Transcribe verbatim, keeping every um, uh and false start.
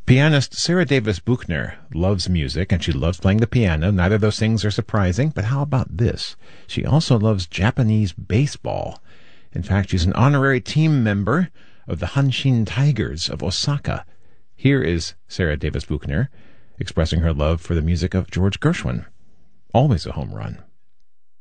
Pianist Sarah Davis Buchner loves music, and she loves playing the piano. Neither of those things are surprising, but how about this? She also loves Japanese baseball. In fact, she's an honorary team member of the Hanshin Tigers of Osaka. Here is Sarah Davis Buchner expressing her love for the music of George Gershwin. Always a home run.